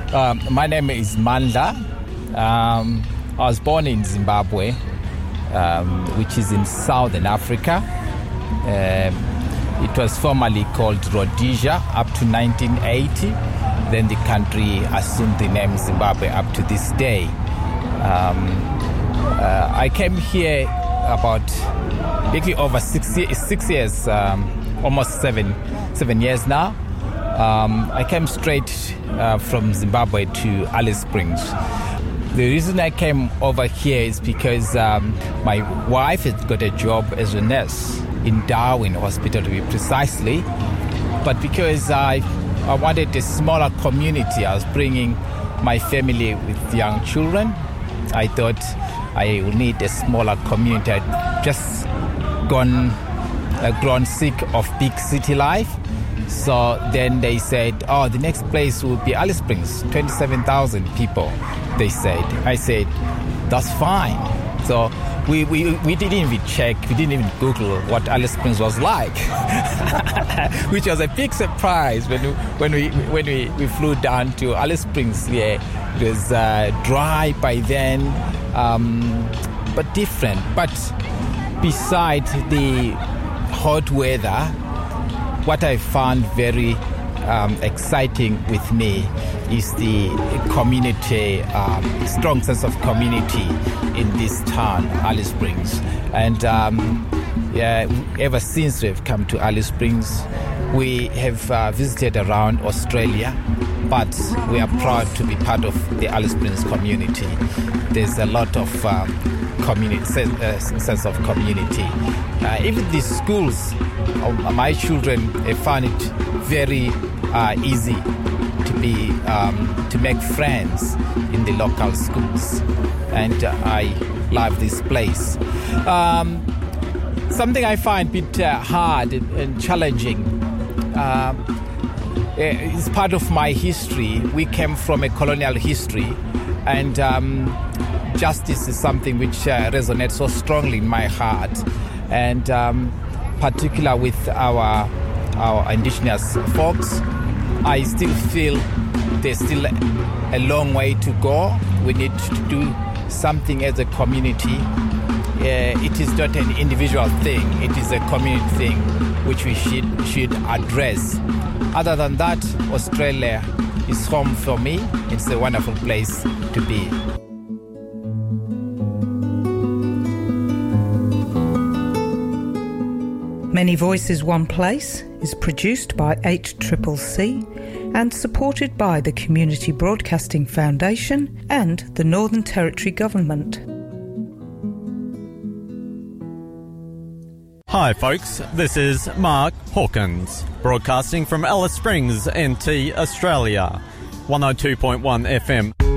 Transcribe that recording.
My name is Mandla. I was born in Zimbabwe, which is in southern Africa. It was formerly called Rhodesia up to 1980. Then the country assumed the name Zimbabwe up to this day. I came here about little over 6 years, almost seven years now. I came straight from Zimbabwe to Alice Springs. The reason I came over here is because my wife has got a job as a nurse in Darwin Hospital, to be precisely. But because I wanted a smaller community, I was bringing my family with young children. I thought I would need a smaller community. I'd just grown sick of big city life. So then they said, the next place will be Alice Springs, 27,000 people, they said. I said, that's fine. So we didn't even check, we didn't even Google what Alice Springs was like, which was a big surprise when we flew down to Alice Springs. Yeah, it was dry by then, but different. But beside the hot weather, what I found very exciting with me is the community, strong sense of community in this town, Alice Springs. And ever since we've come to Alice Springs, we have visited around Australia, but we are proud to be part of the Alice Springs community. There's a lot of sense of community. Even the schools, my children have found it very easy to make friends in the local schools, and I love this place. Something I find a bit hard and challenging is part of my history. We came from a colonial history, and justice is something which resonates so strongly in my heart, and particular with our indigenous folks. I still feel there's still a long way to go. We need to do something as a community. It is not an individual thing, it is a community thing which we should address. Other than that, Australia is home for me. It's a wonderful place to be. Many Voices One Place is produced by 8CCC and supported by the Community Broadcasting Foundation and the Northern Territory Government. Hi folks, this is Mark Hawkins, broadcasting from Alice Springs, NT, Australia, 102.1 FM.